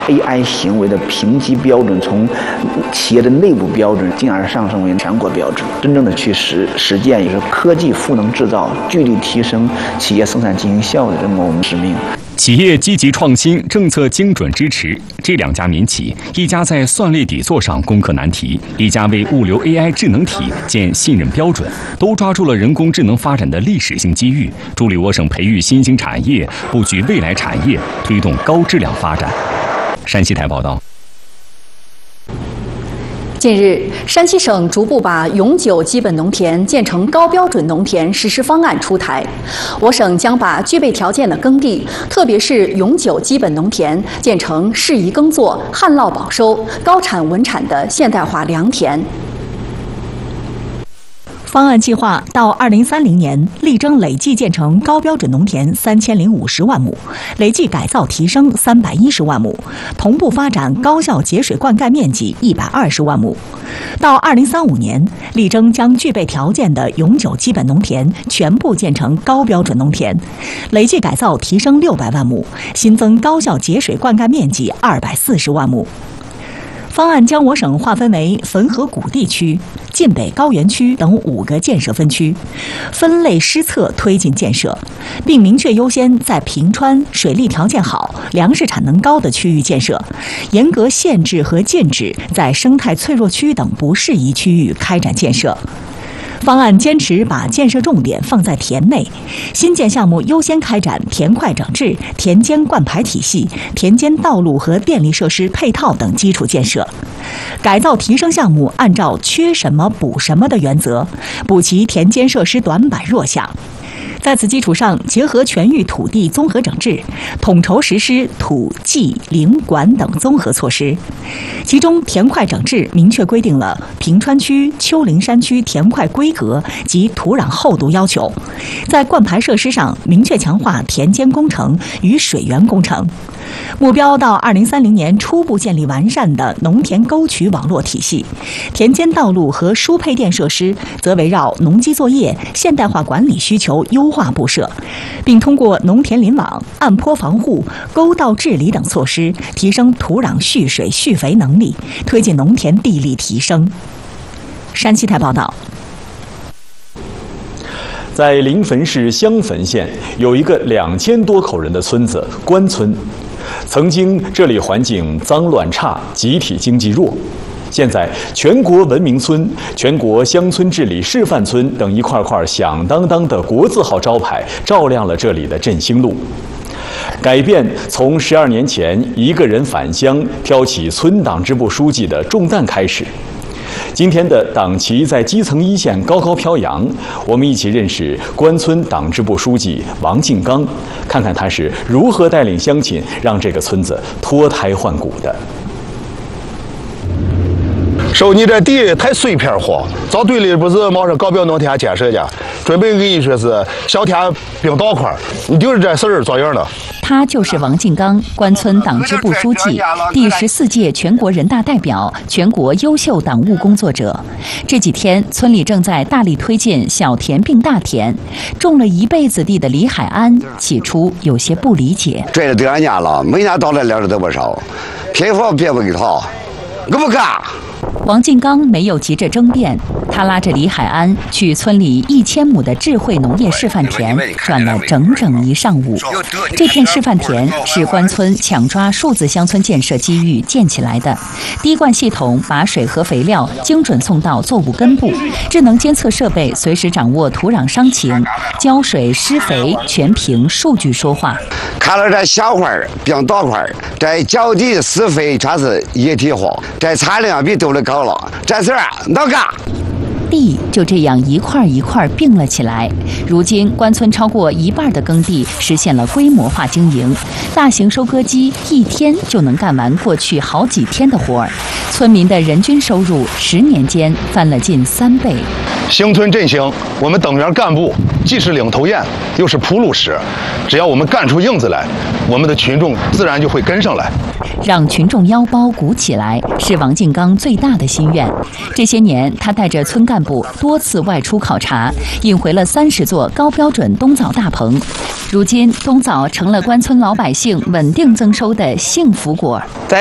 AI 行为的评级标准从企业的内部标准，进而上升为全国标准，真正的去实践，也是科技赋能制造，具体提升企业生产经营效率的我们使命。 企业积极创新，政策精准支持，这两家民企，一家在算力底座上攻克难题，一家为物流 AI 智能体建信任标准，都抓住了人工智能发展的历史性机遇，助力我省培育新兴产业，布局未来产业，推动高质量发展。山西台报道。 近日，山西省逐步把永久基本农田建成高标准农田实施方案出台。我省将把具备条件的耕地，特别是永久基本农田，建成适宜耕作、旱涝保收、高产稳产的现代化良田。 方案计划到2030年，力争累计建成高标准农田3050万亩，累计改造提升310万亩，同步发展高效节水灌溉面积120万亩。到2035年，力争将具备条件的永久基本农田全部建成高标准农田，累计改造提升600万亩，新增高效节水灌溉面积240万亩。方案将我省划分为汾河谷地区、晋北高原区等5个建设分区，分类施策推进建设，并明确优先在平川水利条件好、粮食产能高的区域建设，严格限制和禁止在生态脆弱区等不适宜区域开展建设。方案坚持把建设重点放在田内，新建项目优先开展田块整治、田间灌排体系、田间道路和电力设施配套等基础建设。改造提升项目按照缺什么补什么的原则，补齐田间设施短板弱项。在此基础上，结合全域土地综合整治，统筹实施土技林管等综合措施。其中，田块整治明确规定了平川区、丘陵山区田块规格及土壤厚度要求，在灌排设施上明确强化田间工程与水源工程。目标到2030年初步建立完善的农田沟渠网络体系，田间道路和输配电设施则围绕农机作业、现代化管理需求优化布设，并通过农田林网、暗坡防护、沟道治理等措施，提升土壤蓄水蓄肥能力，推进农田地力提升。山西台报道。 在临汾市襄汾县有一个2000多口人的村子关村，曾经这里环境脏乱差，集体经济弱。现在全国文明村、全国乡村治理示范村等一块块响当当的国字号招牌照亮了这里的振兴路。改变从12年前一个人返乡挑起村党支部书记的重担开始。今天的党旗在基层一线高高飘扬，我们一起认识关村党支部书记王进刚，看看他是如何带领乡亲让这个村子脱胎换骨的。 说你这地太碎片化，咱队里不是马上高标农田建设去，准备跟你说是小田并道块，你就是这事儿咋样了？ 他就是王进刚，关村党支部书记，第14届全国人大代表，全国优秀党务工作者。这几天，村里正在大力推进小田并大田。种了一辈子地的李海安起初有些不理解。 这了2年了，每年到这粮食都不少，偏说别不给他，我不干。 王进刚没有急着争辩，他拉着李海安去村里1000亩的智慧农业示范田转了整整一上午。这片示范田是关村抢抓数字乡村建设机遇建起来的，滴灌系统把水和肥料精准送到作物根部，智能监测设备随时掌握土壤伤情，浇水施肥全凭数据说话。 看了这小块并大块，这浇地施肥全是一体化，这产量比都的高了，这事儿能干。 地就这样一块一块并了起来。如今，关村超过1半的耕地实现了规模化经营，大型收割机1天就能干完过去好几天的活儿。村民的人均收入10年间翻了近3倍。 乡村振兴，我们党员干部既是领头雁，又是铺路石。只要我们干出影子来，我们的群众自然就会跟上来。 让群众腰包鼓起来，是王敬刚最大的心愿。这些年，他带着村干部多次外出考察，引回了30座高标准冬枣大棚。如今，冬枣成了关村老百姓稳定增收的幸福果。